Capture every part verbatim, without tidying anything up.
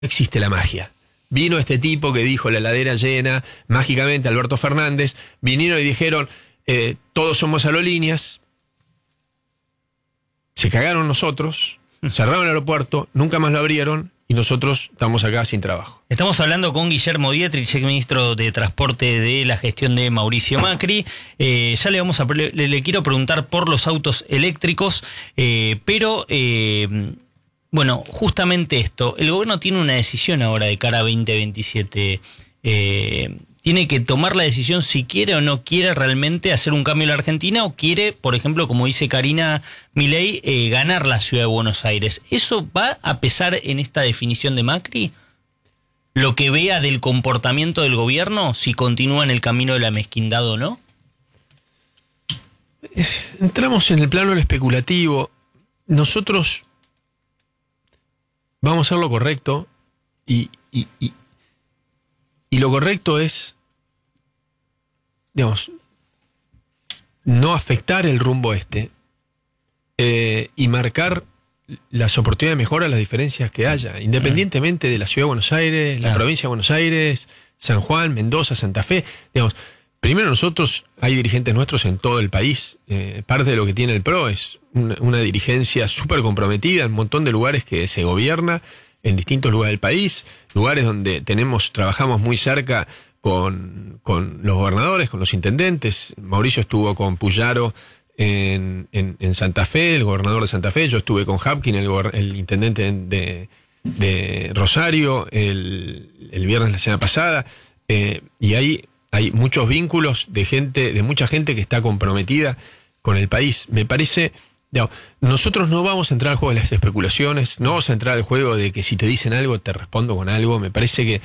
existe la magia. Vino este tipo que dijo la heladera llena, mágicamente Alberto Fernández, vinieron y dijeron, eh, todos somos aerolíneas, se cagaron nosotros, cerraron el aeropuerto, nunca más lo abrieron y nosotros estamos acá sin trabajo. Estamos hablando con Guillermo Dietrich, ministro de Transporte de la gestión de Mauricio Macri. Eh, ya le vamos a le, le quiero preguntar por los autos eléctricos, eh, pero eh, bueno, justamente esto, el gobierno tiene una decisión ahora de cara a veinte veintisiete. Eh, tiene que tomar la decisión si quiere o no quiere realmente hacer un cambio en la Argentina o quiere, por ejemplo, como dice Karina Milei, eh, ganar la ciudad de Buenos Aires. ¿Eso va a pesar en esta definición de Macri? ¿Lo que vea del comportamiento del gobierno, si continúa en el camino de la mezquindad o no? Entramos en el plano del especulativo. Nosotros vamos a hacer lo correcto y, y, y, y lo correcto es, digamos, no afectar el rumbo este eh, y marcar las oportunidades de mejora, las diferencias que haya, independientemente de la ciudad de Buenos Aires, la claro. provincia de Buenos Aires, San Juan, Mendoza, Santa Fe. Digamos, primero nosotros, hay dirigentes nuestros en todo el país. Eh, parte de lo que tiene el P R O es una, una dirigencia súper comprometida en un montón de lugares que se gobierna, en distintos lugares del país, lugares donde tenemos, trabajamos muy cerca con, con los gobernadores, con los intendentes. Mauricio estuvo con Puyaro en, en, en Santa Fe, el gobernador de Santa Fe. Yo estuve con Hapkin, el, el intendente de, de Rosario, el, el viernes la semana pasada. Eh, y ahí hay muchos vínculos de gente, de mucha gente que está comprometida con el país. Me parece, digamos, nosotros no vamos a entrar al juego de las especulaciones, no vamos a entrar al juego de que si te dicen algo te respondo con algo. Me parece que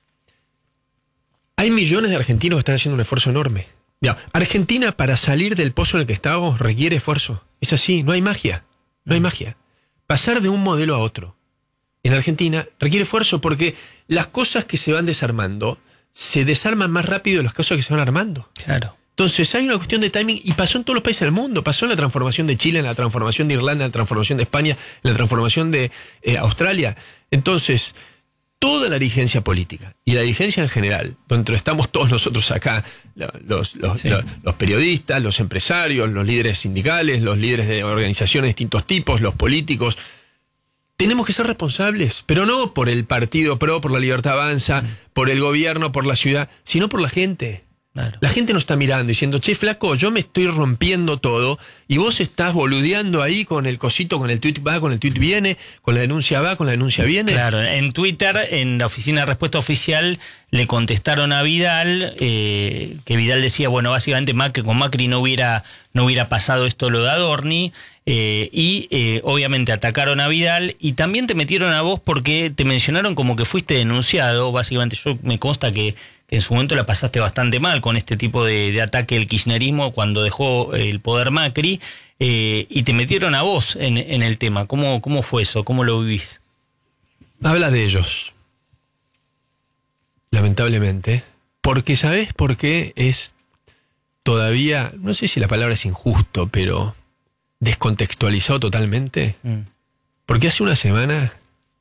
hay millones de argentinos que están haciendo un esfuerzo enorme. Digamos, Argentina, para salir del pozo en el que estamos, requiere esfuerzo. Es así, no hay magia, no hay magia. Pasar de un modelo a otro en Argentina requiere esfuerzo porque las cosas que se van desarmando se desarman más rápido de las cosas que se van armando. Claro. Entonces hay una cuestión de timing y pasó en todos los países del mundo. Pasó en la transformación de Chile, en la transformación de Irlanda, en la transformación de España, en la transformación de eh, Australia. Entonces, toda la dirigencia política y la dirigencia en general, donde estamos todos nosotros acá, los, los, sí. los, los periodistas, los empresarios, los líderes sindicales, los líderes de organizaciones de distintos tipos, los políticos, tenemos que ser responsables, pero no por el Partido P R O, por la Libertad Avanza, mm. por el gobierno, por la ciudad, sino por la gente. Claro. La gente nos está mirando diciendo, che, flaco, yo me estoy rompiendo todo y vos estás boludeando ahí con el cosito, con el tweet va, con el tweet viene, con la denuncia va, con la denuncia viene. Claro, en Twitter, en la oficina de respuesta oficial, le contestaron a Vidal, eh, que Vidal decía, bueno, básicamente Macri, con Macri no hubiera, no hubiera pasado esto lo de Adorni, eh, y eh, obviamente atacaron a Vidal y también te metieron a vos porque te mencionaron como que fuiste denunciado. Básicamente yo me consta que que en su momento la pasaste bastante mal con este tipo de, de ataque del kirchnerismo cuando dejó el poder Macri, eh, y te metieron a vos en, en el tema. ¿Cómo, ¿Cómo fue eso? ¿Cómo lo vivís? Habla de ellos, lamentablemente, porque ¿sabés por qué es todavía, no sé si la palabra es injusto, pero descontextualizado totalmente? Mm. Porque hace una semana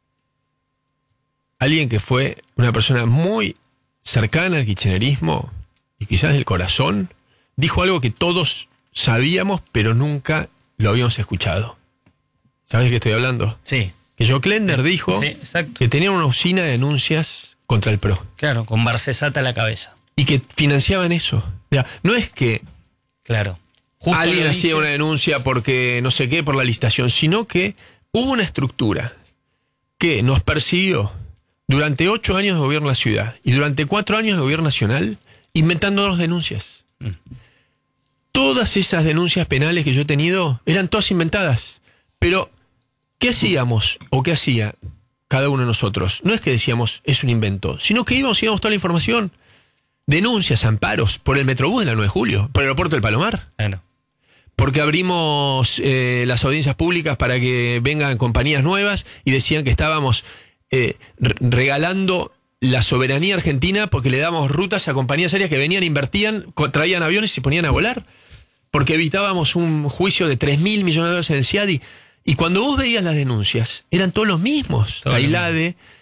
alguien que fue una persona muy cercana al kirchnerismo y quizás del corazón, dijo algo que todos sabíamos, pero nunca lo habíamos escuchado. ¿Sabes de qué estoy hablando? Sí. Que Joe Klender dijo sí, que tenía una usina de denuncias contra el P R O. Claro, con Barcesata a la cabeza. Y que financiaban eso. Ya, no es que claro. Justo alguien hacía una denuncia porque no sé qué, por la licitación, sino que hubo una estructura que nos persiguió durante ocho años de gobierno de la ciudad y durante cuatro años de gobierno nacional, inventándonos denuncias. Mm. Todas esas denuncias penales que yo he tenido eran todas inventadas. Pero, ¿qué hacíamos o qué hacía cada uno de nosotros? No es que decíamos, es un invento, sino que íbamos y íbamos toda la información. Denuncias, amparos, por el Metrobús de la nueve de julio, por el aeropuerto del Palomar. Bueno. Porque abrimos eh, las audiencias públicas para que vengan compañías nuevas y decían que estábamos Eh, regalando la soberanía argentina porque le damos rutas a compañías aéreas que venían, invertían, traían aviones y se ponían a volar, porque evitábamos un juicio de tres mil millones de dólares en el C I A D I. Y cuando vos veías las denuncias, eran todos los mismos. Tailade,